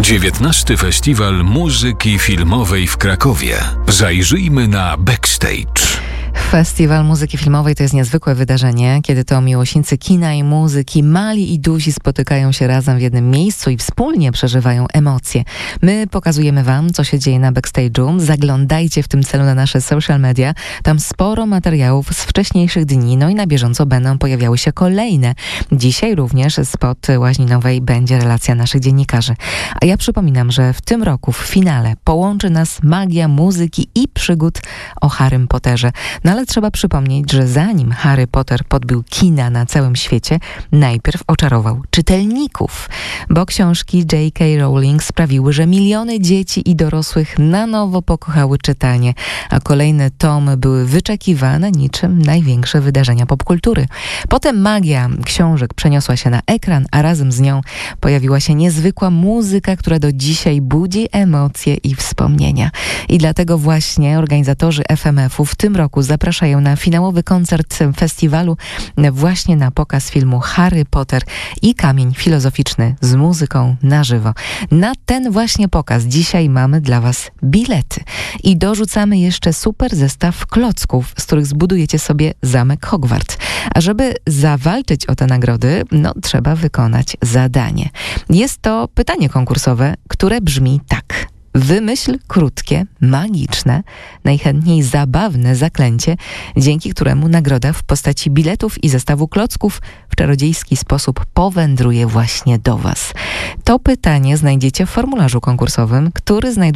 XIX Festiwal Muzyki Filmowej w Krakowie. Zajrzyjmy na backstage. Festiwal Muzyki Filmowej to jest niezwykłe wydarzenie, kiedy to miłośnicy kina i muzyki, mali i duzi spotykają się razem w jednym miejscu i wspólnie przeżywają emocje. My pokazujemy wam, co się dzieje na backstage'u. Zaglądajcie w tym celu na nasze social media. Tam sporo materiałów z wcześniejszych dni, no i na bieżąco będą pojawiały się kolejne. Dzisiaj również spod Łaźni Nowej będzie relacja naszych dziennikarzy. A ja przypominam, że w tym roku w finale połączy nas magia muzyki i przygód o Harrym Potterze. No ale trzeba przypomnieć, że zanim Harry Potter podbił kina na całym świecie, najpierw oczarował czytelników, bo książki J.K. Rowling sprawiły, że miliony dzieci i dorosłych na nowo pokochały czytanie, a kolejne tomy były wyczekiwane niczym największe wydarzenia popkultury. Potem magia książek przeniosła się na ekran, a razem z nią pojawiła się niezwykła muzyka, która do dzisiaj budzi emocje i wspomnienia. I dlatego właśnie organizatorzy FMF-u w tym roku zapraszają na finałowy koncert festiwalu właśnie na pokaz filmu Harry Potter i Kamień Filozoficzny z muzyką na żywo. Na ten właśnie pokaz dzisiaj mamy dla was bilety i dorzucamy jeszcze super zestaw klocków, z których zbudujecie sobie zamek Hogwart. A żeby zawalczyć o te nagrody, trzeba wykonać zadanie. Jest to pytanie konkursowe, które brzmi tak. Wymyśl krótkie, magiczne, najchętniej zabawne zaklęcie, dzięki któremu nagroda w postaci biletów i zestawu klocków w czarodziejski sposób powędruje właśnie do was. To pytanie znajdziecie w formularzu konkursowym, który znajduje